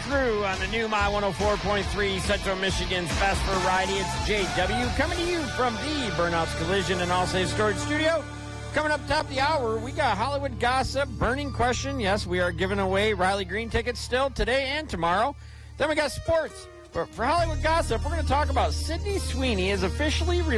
through on the new My 104.3 Central Michigan's best variety. It's JW coming to you from the Burnouts Collision and All Safe Storage Studio. Coming up top of the hour, we got Hollywood gossip, burning question. Yes, we are giving away Riley Green tickets still today and tomorrow. Then we got sports. But for Hollywood gossip, we're going to talk about Sydney Sweeney is officially